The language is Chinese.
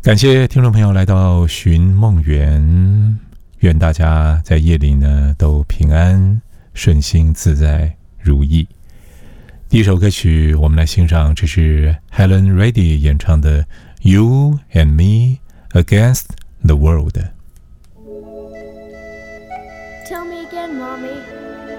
感谢听众朋友来到寻梦园，愿大家在夜里呢都平安、顺心、自在、如意。第一首歌曲我们来欣赏，这是 Helen Reddy 演唱的 You and Me Against the World。 Tell me again, Mommy.